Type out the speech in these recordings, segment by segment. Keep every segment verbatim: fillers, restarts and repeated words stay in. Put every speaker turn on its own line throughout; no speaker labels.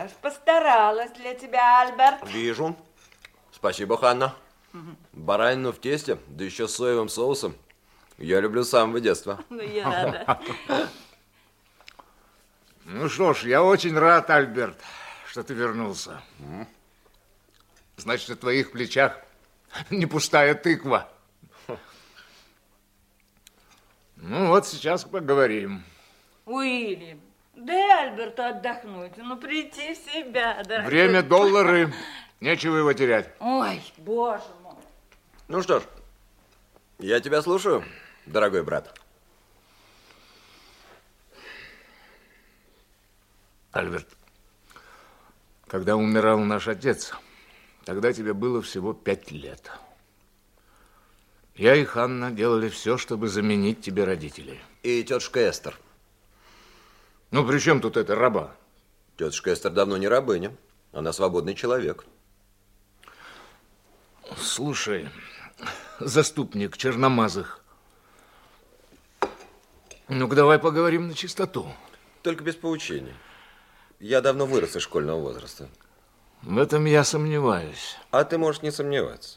Я ж постаралась для тебя, Альберт.
Вижу. Спасибо, Ханна. Угу. Баранину в тесте, да еще с соевым соусом. Я люблю с самого детства.
Ну, я рада.
Ну что ж, я очень рад, Альберт, что ты вернулся. Mm. Значит, на твоих плечах не пустая тыква. Ну вот сейчас поговорим.
Уильям, дай Альберту отдохнуть, ну прийти в себя, дорогой.
Время доллары, нечего его терять.
Ой, боже мой.
Ну что ж, я тебя слушаю, дорогой брат.
Альберт, когда умирал наш отец, тогда тебе было всего пять лет. Я и Ханна делали все, чтобы заменить тебе родителей.
И тетушка Эстер.
Ну, при чем тут эта раба?
Тетушка Эстер давно не рабыня. Она свободный человек.
Слушай, заступник Черномазых, ну-ка давай поговорим на чистоту.
Только без поучений. Я давно вырос из школьного возраста.
В этом я сомневаюсь.
А ты можешь не сомневаться.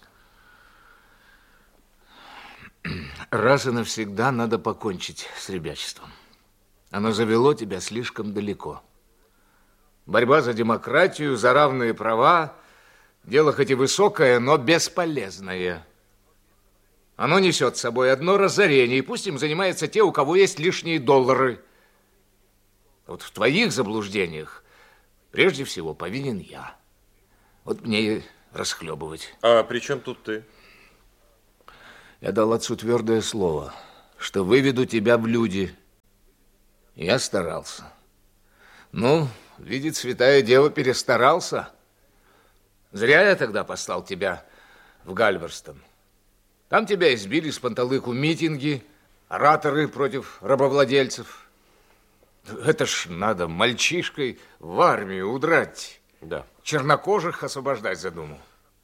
Раз и навсегда надо покончить с ребячеством. Оно завело тебя слишком далеко. Борьба за демократию, за равные права – дело хоть и высокое, но бесполезное. Оно несет с собой одно разорение, и пусть им занимаются те, у кого есть лишние доллары. Вот в твоих заблуждениях прежде всего повинен я. Вот мне и расхлебывать.
А при чем тут ты?
Я дал отцу твердое слово, что выведу тебя в люди. Я старался. Ну, видит святая дева, перестарался. Зря я тогда послал тебя в Гальверстон. Там тебя избили с панталыку митинги, ораторы против рабовладельцев. Это ж надо мальчишкой в армию удрать.
Да.
Чернокожих освобождать задумал.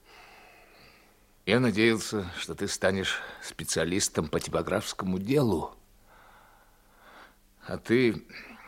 Я надеялся, что ты станешь специалистом по типографскому делу. А ты...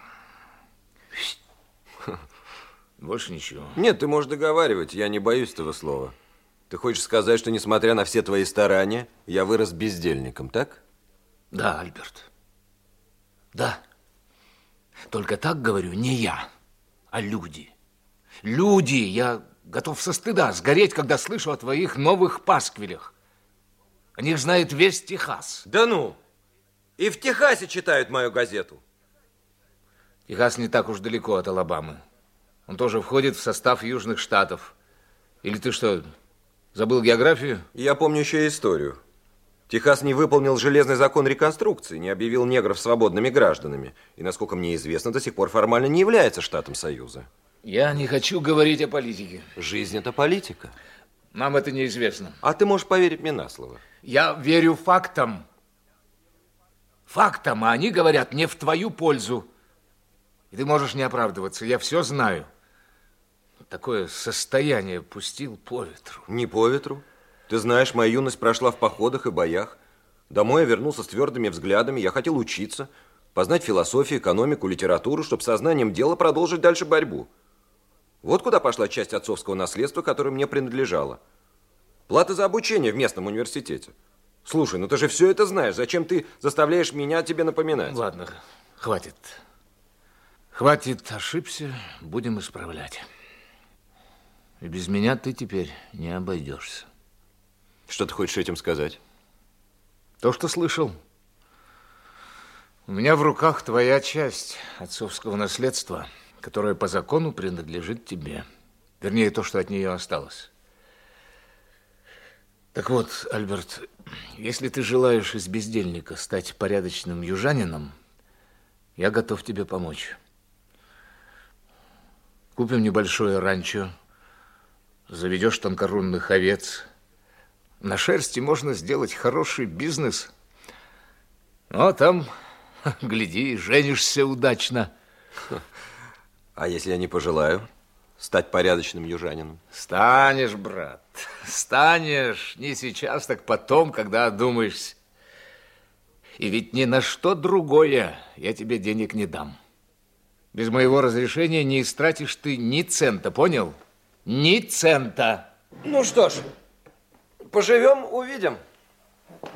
Больше ничего.
Нет, ты можешь договаривать, я не боюсь этого слова. Ты хочешь сказать, что, несмотря на все твои старания, я вырос бездельником, так?
Да, Альберт. Да. Только так говорю не я, а люди. Люди, я готов со стыда сгореть, когда слышу о твоих новых пасквилях. О них знает весь Техас.
Да ну! И в Техасе читают мою газету.
Техас не так уж далеко от Алабамы. Он тоже входит в состав Южных Штатов. Или ты что, забыл географию?
Я помню еще и историю. Техас не выполнил железный закон реконструкции, не объявил негров свободными гражданами. И, насколько мне известно, до сих пор формально не является штатом Союза.
Я не хочу говорить о политике.
Жизнь – это политика.
Нам это неизвестно.
А ты можешь поверить мне на слово.
Я верю фактам. Фактам, а они говорят не в твою пользу. И ты можешь не оправдываться, я все знаю. Такое состояние пустил по ветру.
Не по ветру. Ты знаешь, моя юность прошла в походах и боях. Домой я вернулся с твердыми взглядами. Я хотел учиться, познать философию, экономику, литературу, чтобы сознанием дела продолжить дальше борьбу. Вот куда пошла часть отцовского наследства, которое мне принадлежало. Плата за обучение в местном университете. Слушай, ну ты же все это знаешь. Зачем ты заставляешь меня тебе напоминать?
Ладно, хватит. Хватит, ошибся, будем исправлять. И без меня ты теперь не обойдешься.
Что ты хочешь этим сказать?
То, что слышал. У меня в руках твоя часть отцовского наследства, которая по закону принадлежит тебе. Вернее, то, что от нее осталось. Так вот, Альберт, если ты желаешь из бездельника стать порядочным южанином, я готов тебе помочь. Купим небольшое ранчо, заведешь тонкорунных овец. На шерсти можно сделать хороший бизнес. Ну, а там, гляди, женишься удачно.
А если я не пожелаю стать порядочным южанином?
Станешь, брат, станешь. Не сейчас, так потом, когда одумаешься. И ведь ни на что другое я тебе денег не дам. Без моего разрешения не истратишь ты ни цента, понял? Ни цента.
Ну что ж, поживем, увидим.